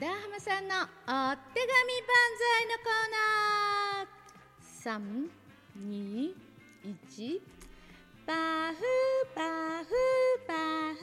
ダーハマさんのお手紙万歳のコーナー。3、2、1、パフパフパフ。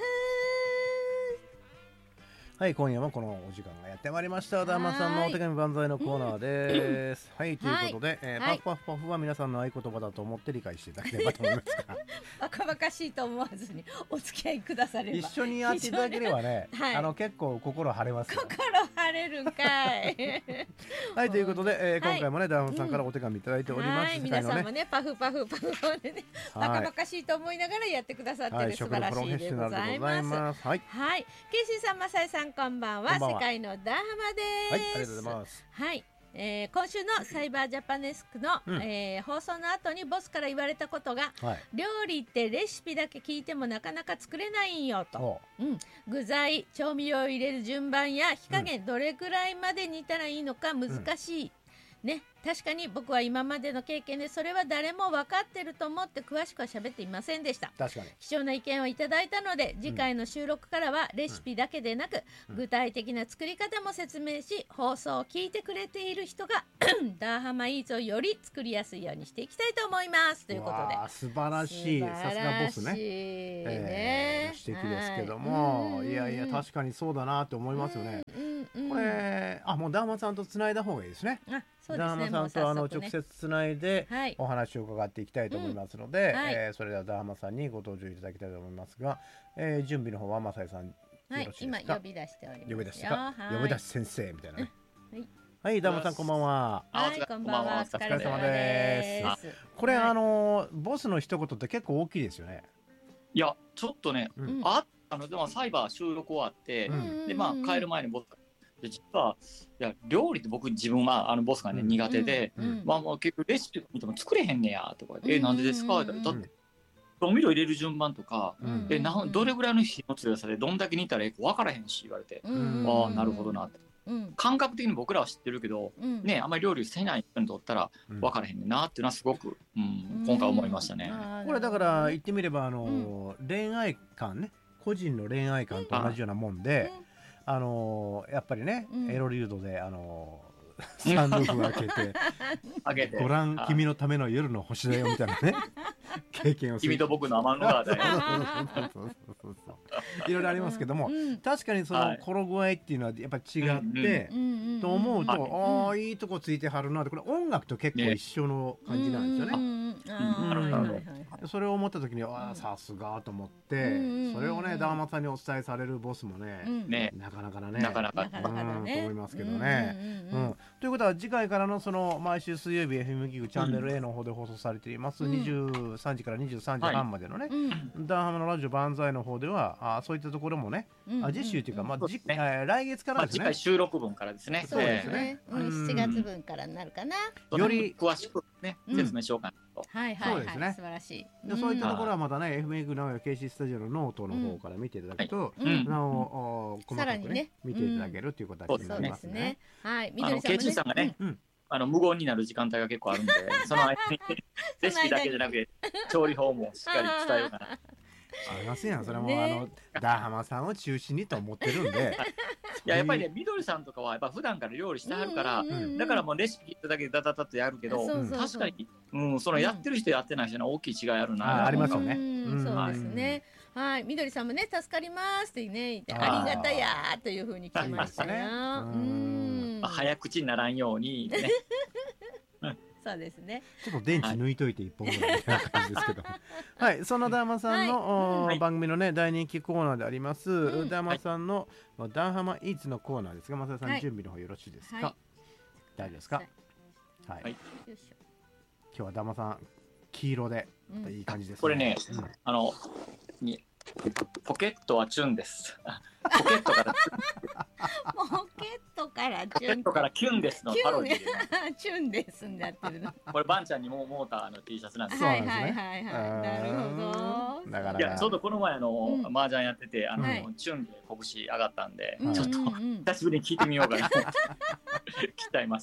はい、今夜もこのお時間がやってまいりました。ダーマさんのお手紙万歳のコーナーです。はい、ということで、パフパフパフは皆さんの合言葉だと思って理解していただければと思いますがバカバカしいと思わずにお付き合いくだされば一緒にやっていただければね、結構心晴れますよ。 心晴れるんかいはい、ということで、今回もね、ダーマさんからお手紙いただいております。 皆さんもね、パフパフパフをね、バカバカしいと思いながらやってくださってる素晴らしいでございます。はい、ケイシーさん、マサイさん、こんばんは。世界のダーハマです。 はい、ありがとうございます。 はい、今週のサイバージャパネスクの、放送の後にボスから言われたことが、料理ってレシピだけ聞いてもなかなか作れないんよと、具材調味料を入れる順番や火加減、どれくらいまで煮たらいいのか難しい、ね、確かに僕は今までの経験でそれは誰も分かってると思って詳しくは喋っていませんでした。 確かに貴重な意見をいただいたので、次回の収録からはレシピだけでなく、具体的な作り方も説明し、放送を聞いてくれている人がダーハマイーツをより作りやすいようにしていきたいと思いますということで。 素晴らしい、さすがボスね、指摘ですけども、いやいや確かにそうだなって思いますよね。これもうダーマさんとつないだ方がいいですね。 そうですね、 ダーマさんと直接つないでお話を伺っていきたいと思いますので、それではダーマさんにご登場いただきたいと思いますが、準備の方はマサイさんよろしいですか。 今呼び出しておりますよ。 呼び出し先生みたいなね。はい、ダーマさんこんばんは。 はい、こんばんは。お疲れ様です。 これボスの一言って結構大きいですよね。 いやちょっとね、でもサイバー収録終わって、で帰る前にボス実はいや料理って僕自分はボスがね苦手で、もう結局レシピ見ても作れへんねやとか、なんでですかってだって調味料入れる順番とか、どれぐらいの火の強さでどんだけ煮たら分からへんし言われて、なるほどなって、感覚的に僕らは知ってるけど、ね、あんまり料理してない人にとったら分からへんねんなっていうのはすごく、今回思いましたね。 これだから言ってみれば恋愛観ね、個人の恋愛観と同じようなもんで、やっぱりね、エロリュードでサンルーフ開けてご覧君のための夜の星だよみたいなね経験をする。 君と僕の天の川だよいろいろありますけども、確かにその心具合っていうのはやっぱり違ってと思うと、いいとこついてはるなって、これ音楽と結構一緒の感じなんですよね。それを思った時にさすがと思って、それをねダーマさんにお伝えされるボスもね、なかなかねと思いますけどね。ということは次回からのその毎週水曜日 FM ギグチャンネル A の方で放送されています23時から23時半までのね、ダーハマのラジオ万歳の方ではそういったところもね、次週というか来月からですね、 次回収録分からですね。 そうですね、7月分からになるかな。 より詳しくね説明しようかなと。 そうですね、 素晴らしい。 そういったところはまたね FM ギグ名古屋 KC スタジオのノートの方から見ていただくとなお細かくね見ていただけるということになりますね。 はい、緑さんもね、 ケイチーさんがね無言になる時間帯が結構あるんで、その間にレシピだけじゃなくて調理法もしっかり伝えようかな。 ありますやん、それもダーハマさんを中心にと思ってるんで。 いややっぱりね、緑さんとかはやっぱ普段から料理してはるから、だからもうレシピ聞いただけでダダダッとやるけど、確かにそのやってる人やってない人の大きい違いあるな。 ありますよね。 そうですね。はい、緑さんもね助かりますってね、ありがたやという風に聞きましたね。 早口にならんようにね。 そうですね。 ちょっと電池抜いといて1本ぐらいみたいな感じですけど。はい、そんなダーマさんの番組のね大人気コーナーでありますダーマさんのダーハマイーツのコーナーですが、マサさん準備の方よろしいですか。大丈夫ですか。はい。今日はダーマさん黄色でいい感じですね。 これね、ポケットはチュンです。ポケットからポケットからキュンですのパロディー。チュンですになってるの。 これバンちゃんにもモーターの T シャツなんです。 はいはいはいはい。なるほど。 いやちょうどこの前麻雀やっててチュンで拳上がったんで、ちょっと久しぶりに聞いてみようかな。鍛えました。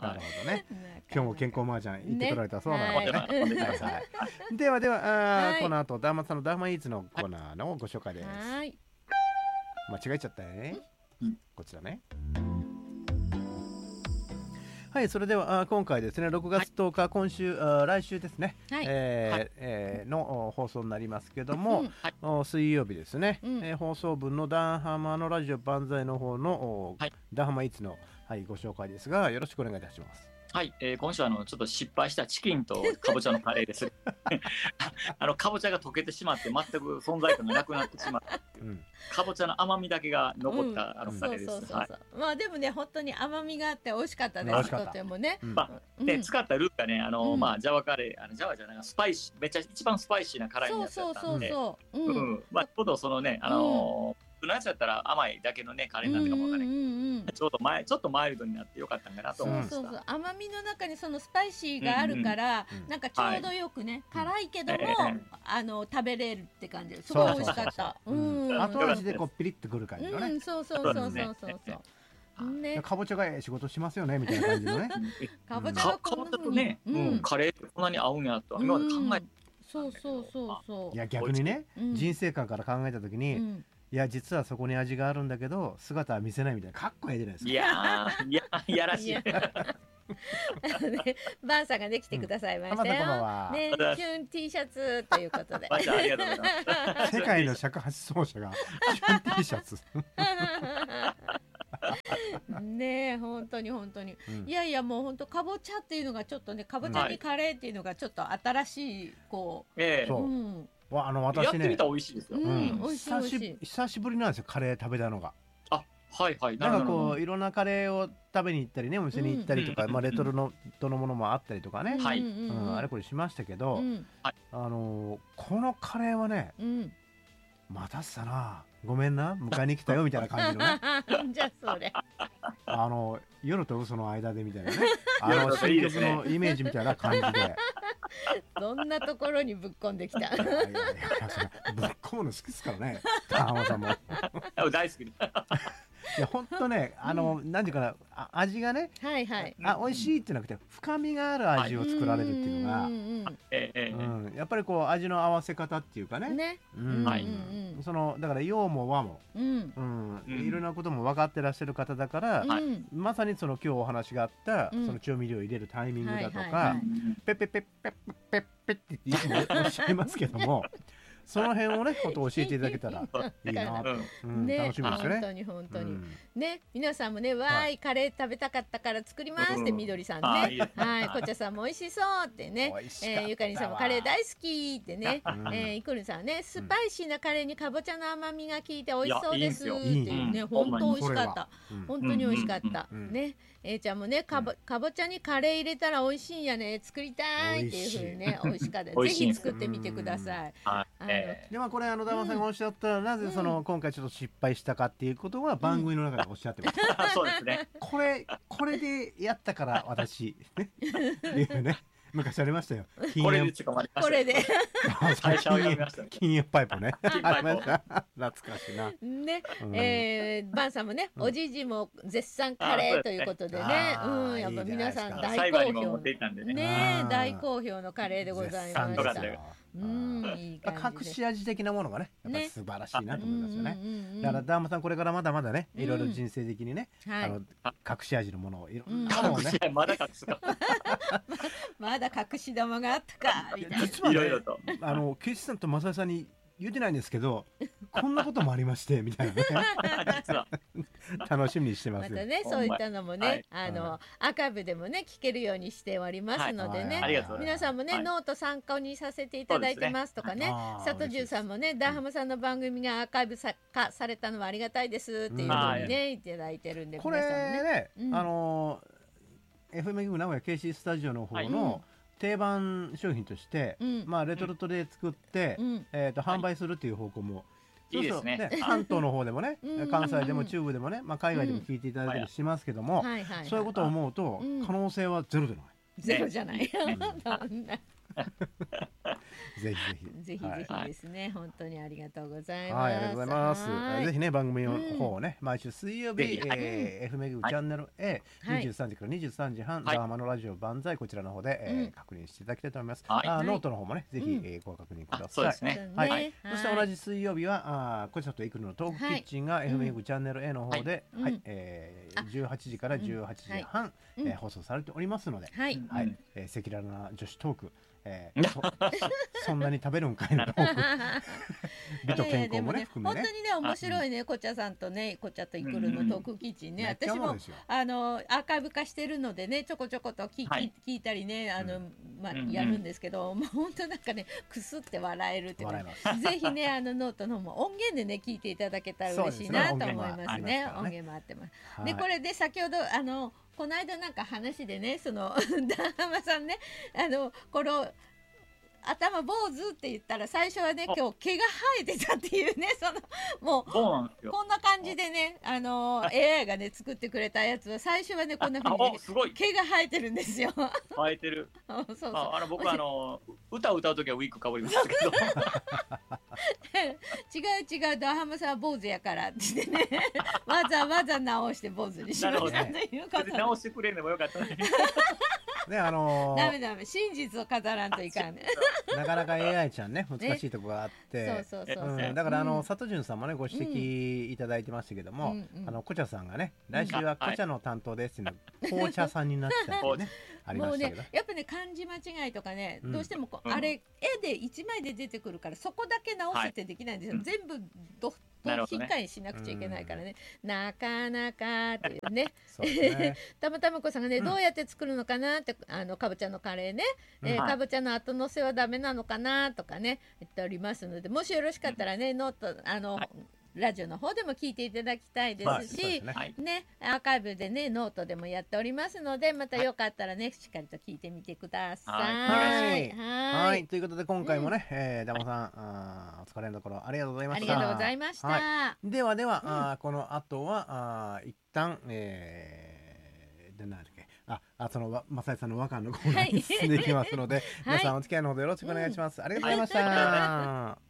なるほどね。今日も健康麻雀行ってこられたそうなので。ではこの後ダーマさんのダーマイーツのコーナーのご紹介です。間違えちゃったね。こちらね。 はい、それでは今回ですね、6月10日、今週来週ですね、の放送になりますけども、水曜日ですね、放送分のダンハマのラジオ万歳の方のダンハマイツのご紹介ですが、よろしくお願いいたします。 はい、今週はちょっと失敗したチキンとかぼちゃのカレーです。かぼちゃが溶けてしまって全く存在感がなくなってしまって、かぼちゃの甘みだけが残ったカレーです。 まあでもね、本当に甘みがあって美味しかったです。とてもね。 で使ったルーがね、ジャワカレー、ジャワじゃないスパイシー、めっちゃ一番スパイシーな辛いやつだったんで、まあちょうどそのねのやつだったら甘いだけのねカレーなんてかもわからないけど、ちょっとマイルドになってよかったんかなと思いました。 そう甘みの中にそのスパイシーがあるから、なんかちょうどよくね、辛いけども食べれるって感じですごい美味しかった。 後味でこうピリッとくる感じのね。 そうかぼちゃが仕事しますよねみたいな感じのね。 かぼちゃとねカレーってこんなに合うんやと今まで考えて。 そういや逆にね、人生観から考えた時に、いや実はそこに味があるんだけど姿は見せないみたいなかっこいいじゃないですか。 いやらしい。 バンさんがね来てくださいましたよ。ね、キュン T シャツということで。 世界の尺八奏者がキュン T シャツ。 ね、本当にいやいやもう本当かぼちゃっていうのがちょっとね、かぼちゃにカレーっていうのがちょっと新しいこう。 私ねやってみたら美味しいですよ。 久しぶりなんですよカレー食べたのが。 なんかこういろんなカレーを食べに行ったりね、お店に行ったりとか、レトルトのものもあったりとかね、あれこれしましたけど、このカレーはね、待たせたな、ごめんな、迎えに来たよみたいな感じのね。 じゃあそれ夜と嘘の間でみたいなね、新曲のイメージみたいな感じで。 どんなところにぶっこんできた。ぶっこむの好きですからね、浜さんも。 大好き。 いや本当ね、なんていうかな、味がね、美味しいってなくて深みがある味を作られるっていうのが、やっぱりこう味の合わせ方っていうかね、そのだから洋も和もいろんなことも分かってらっしゃる方だから、まさにその今日お話があったその調味料を入れるタイミングだとか、ペッペッペッペッペッペッっていつもおっしゃいますけども。その辺をね、本当教えていただけたらいいな、楽しみですよね。 本当にね、皆さんもね、わーいカレー食べたかったから作りますってみどりさんね、こちゃさんも美味しそうってね、ゆかりんさんもカレー大好きってね、いくるんさんね、スパイシーなカレーにかぼちゃの甘みが効いて美味しそうですっていうね、本当美味しかった、本当に美味しかったね。ちゃんもね、かぼちゃにカレー入れたら美味しいんやね、作りたいっていうふうにね、美味しかった。ぜひ作ってみてください。 でこれダマさんがおっしゃったなぜその今回ちょっと失敗したかっていうことは番組の中でおっしゃってます。 そうですね。 これでやったから私ねいうね。昔ありましたよ。 これで最初はやりました。 金融パイプね。懐かしいな。 ね、バンさんもね、おじいじも絶賛カレーということでね、やっぱ皆さん大好評ね、大好評のカレーでございました。 隠し味的なものがね、やっぱり素晴らしいなと思いますよね。だからダーマさんこれからまだまだね、いろいろ人生的にね、隠し味のものをいろんなものをね、 まだ隠すか。 まだ隠し玉があったかみたいな。 実はね、ケイシさんとマサイさんに言ってないんですけど、こんなこともありましてみたいなね。楽しみにしてます。 またね、そういったのもね、アーカイブでもね聞けるようにしておりますのでね、皆さんもねノート参考にさせていただいてますとかね、佐藤十さんもね、ダーハマさんの番組がアーカイブ化されたのはありがたいですっていうふうにねいただいてるんで、 これね、FM 名古屋 KC スタジオの方の定番商品として、レトルトで作って販売するっていう方向もいいですね。 関東の方でもね、関西でも中部でもね、海外でも聞いていただいたりしますけども、そういうことを思うと可能性はゼロじゃない。 ゼロじゃない。 ぜひぜひですね、本当にありがとうございます。 はい、ありがとうございます。ぜひね、番組の方をね、毎週水曜日、F メグチャンネル A23時から23時半、ダーマのラジオ万歳、こちらの方で確認していただきたいと思います。ノートの方もね、ぜひご確認ください。 そうですね。 はい。そして同じ水曜日は、こちらとイクルのトークキッチンが F メグチャンネル A の方で、18時から18時半放送されておりますので、赤裸々な女子トーク、そんなに食べるんかいな美と健康もね含めね、 本当にね面白いね、こちゃさんとね、こちゃとイクルのトークキッチンね、私もアーカイブ化してるのでね、ちょこちょこと聞いたりね、やるんですけど、本当なんかねくすって笑えるっていうか、ぜひねノートの方も音源でね聞いていただけたら嬉しいなと思いますね。音源もあってます。でこれで先ほどこの間なんか話でね、そのダーマさんね、この頭坊主って言ったら最初はね、今日毛が生えてたっていうね、もうこんな感じでね、AI がね作ってくれたやつは最初はねこんな風に毛が生えてるんですよ。 生えてる。僕歌を歌う時はウィッグかぶりますけど。 違うダーハマさんは坊主やからって言ってね、わざわざ直して坊主にしましたということで。 直してくれればよかったね。 ダメ真実を語らんといかんね。 なかなか AI ちゃんね難しいところがあって、だから佐藤潤さんもねご指摘いただいてましたけども、こちゃさんがね来週はこちゃの担当ですっていうの紅茶さんになっちゃってねありましたけど、 やっぱね漢字間違いとかね、どうしてもあれ絵で1枚で出てくるからそこだけ直すってできないんですよ。全部引っ換えしなくちゃいけないからね、なかなかっていうね。たまたまこさんがね、どうやって作るのかなって、かぼちゃのカレーね、かぼちゃの後乗せはダメなのかなとかね言っておりますので、もしよろしかったらね、ノートラジオの方でも聞いていただきたいですし、ね、アーカイブでねノートでもやっておりますので、またよかったらねしっかりと聞いてみてください。 はい、ということで今回もね、ダモさんお疲れのところありがとうございました。 ありがとうございました。 ではこの後は一旦何だっけ、そのマサイさんの和歌のコーナーに進んでいきますので、皆さんお付き合いのほどよろしくお願いします。ありがとうございました。